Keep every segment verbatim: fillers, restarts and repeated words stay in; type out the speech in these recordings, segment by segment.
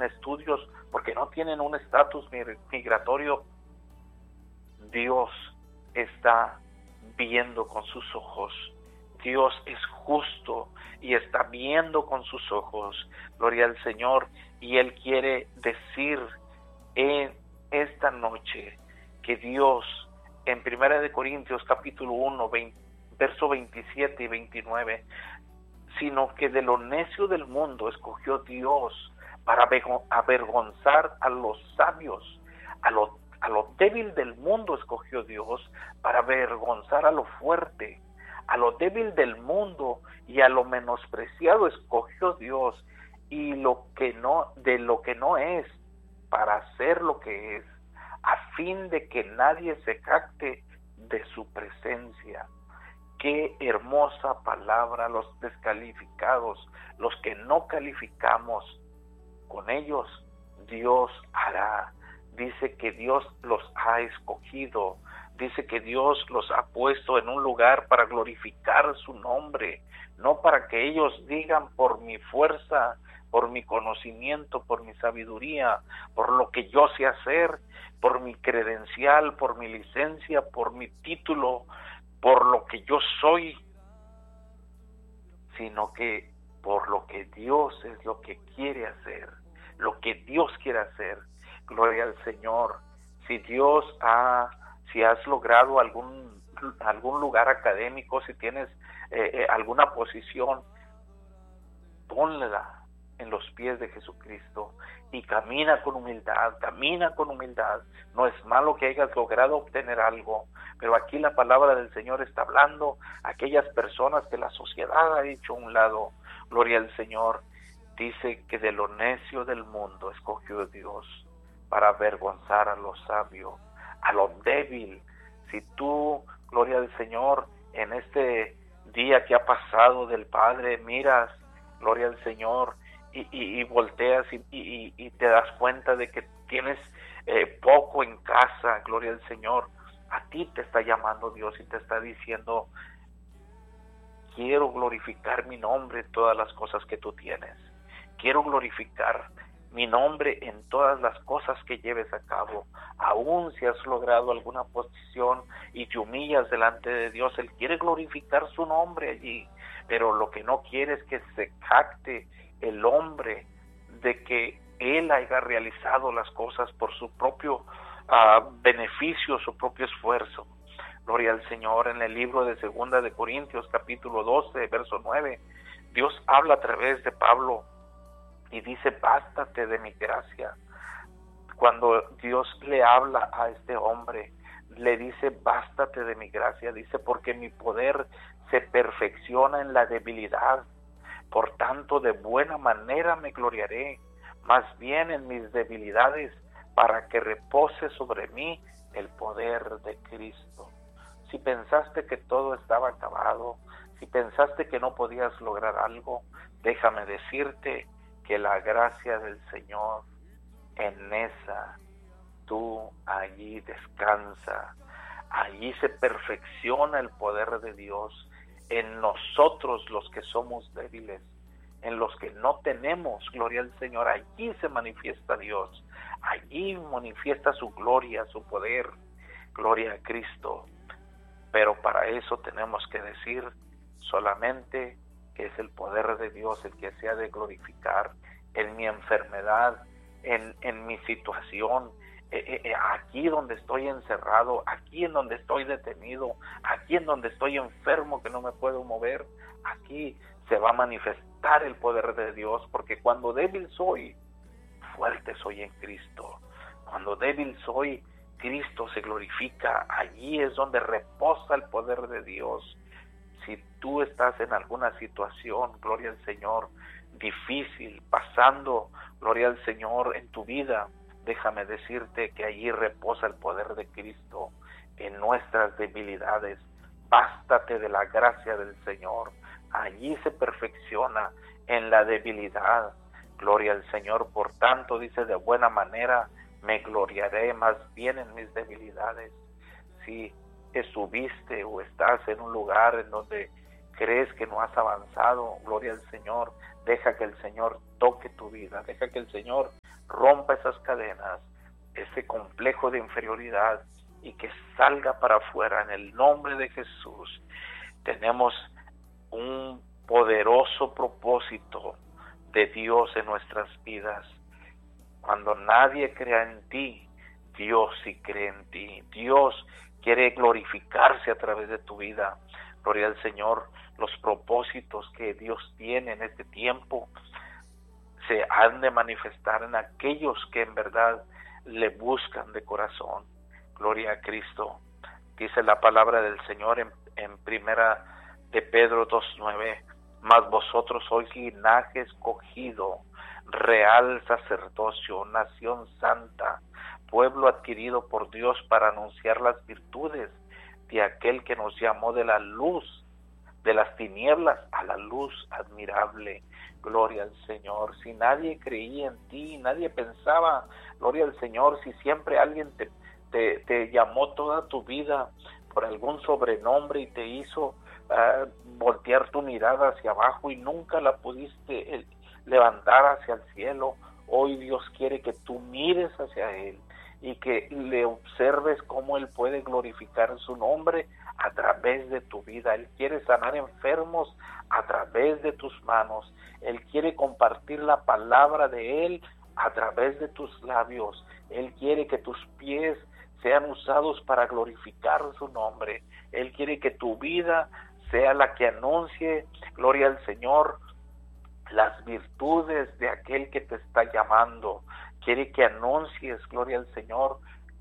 tienen estudios, porque no tienen un estatus migratorio, Dios está viendo con sus ojos. Dios es justo y está viendo con sus ojos. Gloria al Señor. Y Él quiere decir en esta noche que Dios, en Primera de Corintios capítulo uno, veinte, verso veintisiete y veintinueve, sino que de lo necio del mundo escogió Dios para avergonzar a los sabios, a lo, a lo débil del mundo escogió Dios para avergonzar a lo fuerte, a lo débil del mundo y a lo menospreciado escogió Dios, y lo que no, de lo que no es, para hacer lo que es, a fin de que nadie se jacte de su presencia. Qué hermosa palabra. Los descalificados, los que no calificamos, con ellos Dios hará. Dice que Dios los ha escogido, dice que Dios los ha puesto en un lugar para glorificar su nombre, no para que ellos digan por mi fuerza, por mi conocimiento, por mi sabiduría, por lo que yo sé hacer, por mi credencial, por mi licencia, por mi título, por lo que yo soy, sino que por lo que Dios es lo que quiere hacer, lo que Dios quiere hacer. Gloria al Señor. Si Dios ha, si has logrado algún algún lugar académico, si tienes eh, eh, alguna posición, ponla en los pies de Jesucristo y camina con humildad, camina con humildad. No es malo que hayas logrado obtener algo, pero aquí la palabra del Señor está hablando a aquellas personas que la sociedad ha hecho a un lado. Gloria al Señor. Dice que de lo necio del mundo escogió Dios para avergonzar a lo sabio, a lo débil. Si tú, gloria al Señor, en este día que ha pasado del Padre, miras, gloria al Señor, y, y, y volteas y, y, y te das cuenta de que tienes eh, poco en casa, gloria al Señor, a ti te está llamando Dios y te está diciendo: quiero glorificar mi nombre en todas las cosas que tú tienes, quiero glorificar mi nombre en todas las cosas que lleves a cabo. Aún si has logrado alguna posición y te humillas delante de Dios, Él quiere glorificar su nombre allí, pero lo que no quiere es que se jacte el hombre de que él haya realizado las cosas por su propio uh, beneficio, su propio esfuerzo. Gloria al Señor. En el libro de Segunda de Corintios, capítulo doce, verso nueve, Dios habla a través de Pablo y dice: bástate de mi gracia. Cuando Dios le habla a este hombre, le dice: bástate de mi gracia. Dice: porque mi poder se perfecciona en la debilidad. Por tanto, de buena manera me gloriaré, más bien en mis debilidades, para que repose sobre mí el poder de Cristo. Si pensaste que todo estaba acabado, si pensaste que no podías lograr algo, déjame decirte que la gracia del Señor, en esa tú allí descansa, allí se perfecciona el poder de Dios. En nosotros los que somos débiles, en los que no tenemos, gloria al Señor, allí se manifiesta Dios, allí manifiesta su gloria, su poder, gloria a Cristo. Pero para eso tenemos que decir solamente que es el poder de Dios el que se ha de glorificar en mi enfermedad, en, en mi situación, Eh, eh, aquí donde estoy encerrado, aquí en donde estoy detenido, aquí en donde estoy enfermo que no me puedo mover, aquí se va a manifestar el poder de Dios, porque cuando débil soy, fuerte soy en Cristo. Cuando débil soy, Cristo se glorifica. Allí es donde reposa el poder de Dios. Si tú estás en alguna situación, gloria al Señor, difícil, pasando, gloria al Señor, en tu vida, déjame decirte que allí reposa el poder de Cristo en nuestras debilidades. Bástate de la gracia del Señor. Allí se perfecciona en la debilidad. Gloria al Señor. Por tanto, dice: de buena manera me gloriaré más bien en mis debilidades. Si estuviste o estás en un lugar en donde crees que no has avanzado, gloria al Señor, deja que el Señor toque tu vida, deja que el Señor rompa esas cadenas, ese complejo de inferioridad, y que salga para afuera en el nombre de Jesús. Tenemos un poderoso propósito de Dios en nuestras vidas. Cuando nadie crea en ti, Dios sí cree en ti. Dios quiere glorificarse a través de tu vida. Gloria al Señor. Los propósitos que Dios tiene en este tiempo se han de manifestar en aquellos que en verdad le buscan de corazón. Gloria a Cristo. Dice la palabra del Señor en, en primera de Pedro dos nueve: mas vosotros sois linaje escogido, real sacerdocio, nación santa, pueblo adquirido por Dios para anunciar las virtudes de aquel que nos llamó de la luz, de las tinieblas a la luz admirable. Gloria al Señor. Si nadie creía en ti, nadie pensaba, gloria al Señor, si siempre alguien te, te, te llamó toda tu vida por algún sobrenombre y te hizo uh, voltear tu mirada hacia abajo y nunca la pudiste eh, levantar hacia el cielo, hoy Dios quiere que tú mires hacia Él y que le observes cómo Él puede glorificar su nombre a través de tu vida. Él quiere sanar enfermos a través de tus manos. Él quiere compartir la palabra de Él a través de tus labios. Él quiere que tus pies sean usados para glorificar su nombre. Él quiere que tu vida sea la que anuncie, gloria al Señor, las virtudes de aquel que te está llamando. Quiere que anuncies, gloria al Señor,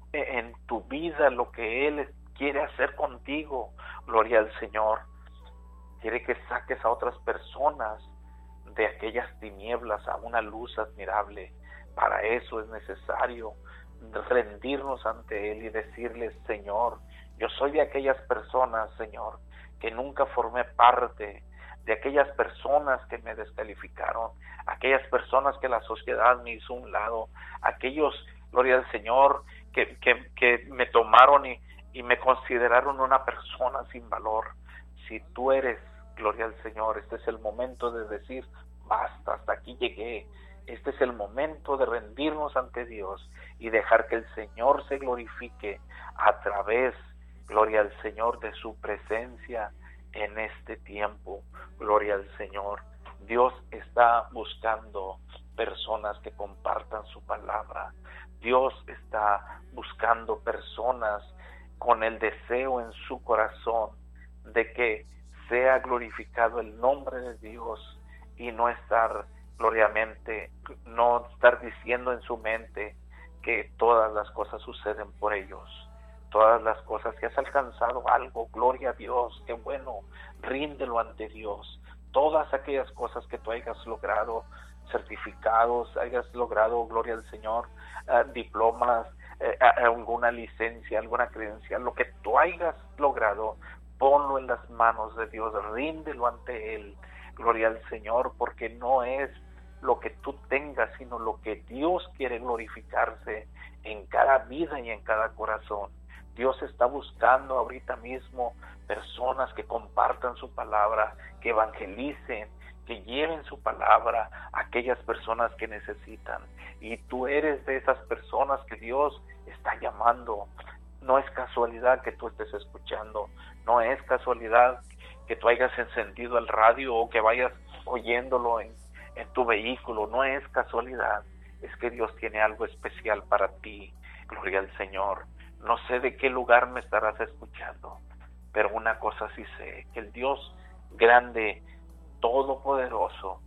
en tu vida lo que Él quiere hacer contigo, gloria al Señor. Quiere que saques a otras personas de aquellas tinieblas a una luz admirable. Para eso es necesario rendirnos ante Él y decirle: Señor, yo soy de aquellas personas, Señor, que nunca formé parte, de aquellas personas que me descalificaron, aquellas personas que la sociedad me hizo a un lado, aquellos, gloria al Señor, que, que, que me tomaron y, y me consideraron una persona sin valor. Si tú eres, gloria al Señor, este es el momento de decir: basta, hasta aquí llegué. Este es el momento de rendirnos ante Dios y dejar que el Señor se glorifique a través, gloria al Señor, de su presencia en este tiempo. Gloria al Señor. Dios está buscando personas que compartan su palabra. Dios está buscando personas con el deseo en su corazón de que sea glorificado el nombre de Dios y no estar gloriamente, no estar diciendo en su mente que todas las cosas suceden por ellos. Todas las cosas, si has alcanzado algo, gloria a Dios, qué bueno, ríndelo ante Dios. Todas aquellas cosas que tú hayas logrado, certificados, hayas logrado, gloria al Señor, uh, diplomas, uh, alguna licencia, alguna credencial, lo que tú hayas logrado, ponlo en las manos de Dios, ríndelo ante Él, gloria al Señor, porque no es lo que tú tengas, sino lo que Dios quiere glorificarse en cada vida y en cada corazón. Dios está buscando ahorita mismo personas que compartan su palabra, que evangelicen, que lleven su palabra a aquellas personas que necesitan. Y tú eres de esas personas que Dios está llamando. No es casualidad que tú estés escuchando, no es casualidad que tú hayas encendido el radio o que vayas oyéndolo en, en tu vehículo, no es casualidad, es que Dios tiene algo especial para ti. Gloria al Señor. No sé de qué lugar me estarás escuchando, pero una cosa sí sé, que el Dios grande, todopoderoso,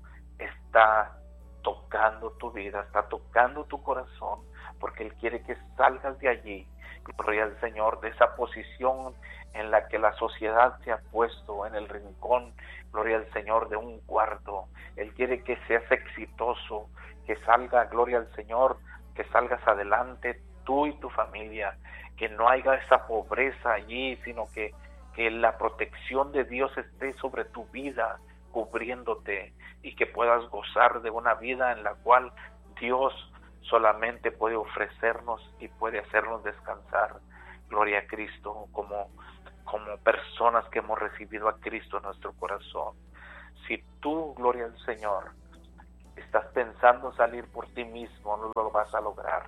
está tocando tu vida, está tocando tu corazón, porque Él quiere que salgas de allí, gloria al Señor, de esa posición en la que la sociedad se ha puesto en el rincón, gloria al Señor, de un cuarto. Él quiere que seas exitoso, que salga, gloria al Señor, que salgas adelante tú y tu familia, que no haya esa pobreza allí, sino que, que la protección de Dios esté sobre tu vida, cubriéndote, y que puedas gozar de una vida en la cual Dios solamente puede ofrecernos y puede hacernos descansar. Gloria a Cristo, como, como personas que hemos recibido a Cristo en nuestro corazón. Si tú, gloria al Señor, estás pensando salir por ti mismo, no lo vas a lograr.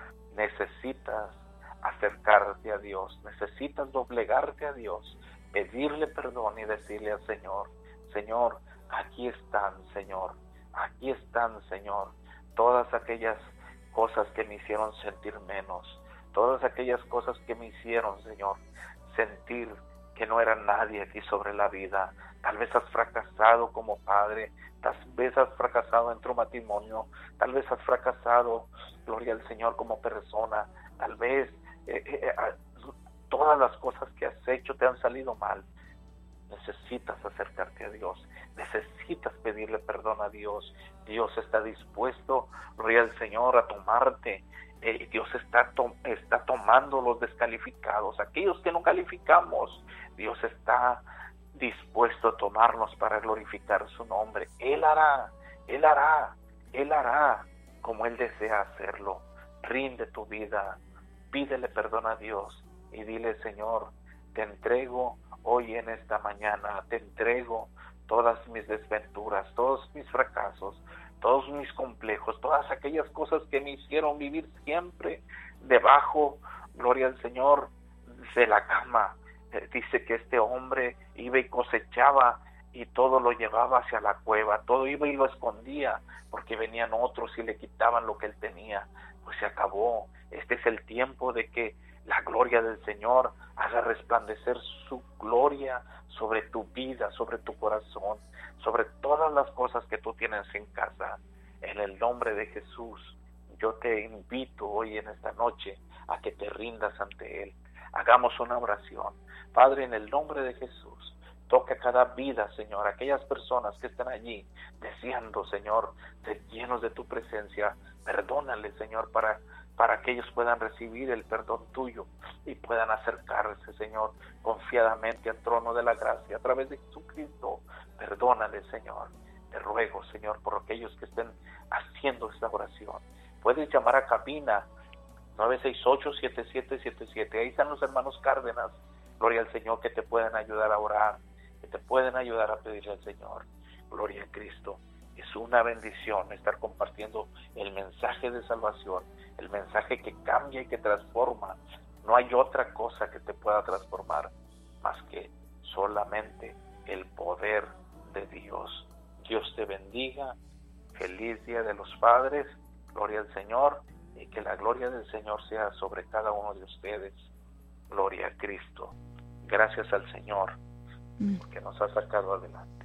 Necesitas acercarte a Dios, necesitas doblegarte a Dios, pedirle perdón y decirle al Señor, Señor, aquí están, Señor, aquí están, Señor, todas aquellas cosas que me hicieron sentir menos, todas aquellas cosas que me hicieron, Señor, sentir que no era nadie aquí sobre la vida. Tal vez has fracasado como padre, tal vez has fracasado en tu matrimonio, tal vez has fracasado, gloria al Señor, como persona, tal vez eh, eh, eh, todas las cosas que has hecho te han salido mal. Necesitas acercarte a Dios, necesitas pedirle perdón a Dios. Dios está dispuesto, gloria al Señor, a tomarte. Eh, Dios está, to- está tomando los descalificados, aquellos que no calificamos. Dios está dispuesto a tomarnos para glorificar su nombre. Él hará, Él hará, Él hará como Él desea hacerlo. Rinde tu vida, pídele perdón a Dios y dile, Señor, te entrego hoy en esta mañana, te entrego todas mis desventuras, todos mis fracasos, todos mis complejos, todas aquellas cosas que me hicieron vivir siempre debajo, gloria al Señor, de la cama. Eh, dice que este hombre iba y cosechaba y todo lo llevaba hacia la cueva, todo iba y lo escondía, porque venían otros y le quitaban lo que él tenía. Pues se acabó. Este es el tiempo de que la gloria del Señor haga resplandecer su gloria sobre tu vida, sobre tu corazón, sobre todas las cosas que tú tienes en casa. En el nombre de Jesús, yo te invito hoy en esta noche a que te rindas ante Él. Hagamos una oración. Padre, en el nombre de Jesús, toca cada vida, Señor, aquellas personas que están allí deseando, Señor, ser llenos de tu presencia. Perdónale, Señor, para para que ellos puedan recibir el perdón tuyo y puedan acercarse, Señor, confiadamente al trono de la gracia a través de Jesucristo. Perdónale, Señor. Te ruego, Señor, por aquellos que estén haciendo esta oración. Puedes llamar a cabina nueve seis ocho, siete siete siete siete. Ahí están los hermanos Cárdenas, gloria al Señor, que te pueden ayudar a orar, que te pueden ayudar a pedirle al Señor. Gloria a Cristo. Es una bendición estar compartiendo el mensaje de salvación, el mensaje que cambia y que transforma. No hay otra cosa que te pueda transformar más que solamente el poder de Dios. Dios te bendiga. Feliz Día de los Padres. Gloria al Señor, y que la gloria del Señor sea sobre cada uno de ustedes. Gloria a Cristo. Gracias al Señor porque nos ha sacado adelante.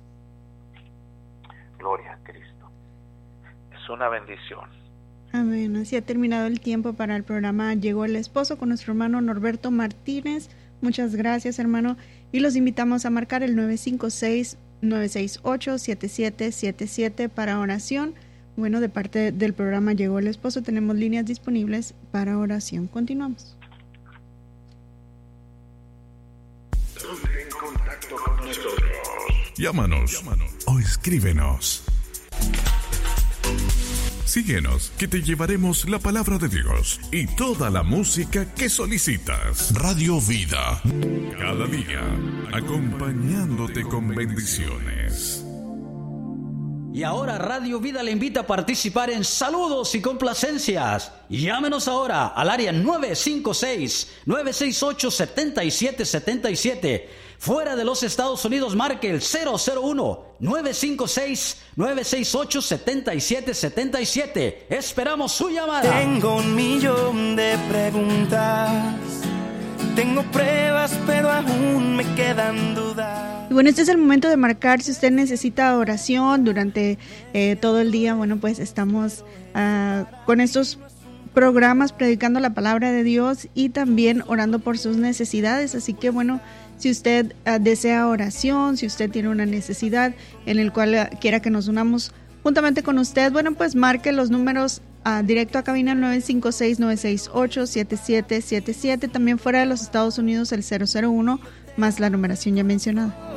Gloria a Cristo. Es una bendición. Amén. Así ha terminado el tiempo para el programa Llegó el Esposo con nuestro hermano Norberto Martínez. Muchas gracias, hermano. Y los invitamos a marcar el nueve cinco seis, nueve seis ocho, siete siete siete siete para oración. Bueno, de parte del programa Llegó el Esposo tenemos líneas disponibles para oración. Continuamos. Ponte en contacto con nosotros. Llámanos, Llámanos o escríbenos. Síguenos, que te llevaremos la palabra de Dios y toda la música que solicitas. Radio Vida, cada día, acompañándote con bendiciones. Y ahora Radio Vida le invita a participar en saludos y complacencias. Llámenos ahora al área nueve cinco seis, nueve seis ocho, siete siete siete siete. Fuera de los Estados Unidos, marque el cero cero uno, nueve cinco seis, nueve seis ocho, siete siete siete siete. Esperamos su llamada. Tengo un millón de preguntas, tengo pruebas, pero aún me quedan dudas. Y bueno, este es el momento de marcar si usted necesita oración durante eh, todo el día. Bueno, pues estamos uh, con estos programas predicando la palabra de Dios y también orando por sus necesidades. Así que bueno, si usted uh, desea oración, si usted tiene una necesidad en el cual uh, quiera que nos unamos juntamente con usted, bueno, pues marque los números uh, directo a cabina nueve cinco seis, nueve seis ocho, siete siete siete siete. También fuera de los Estados Unidos el cero cero uno más la numeración ya mencionada.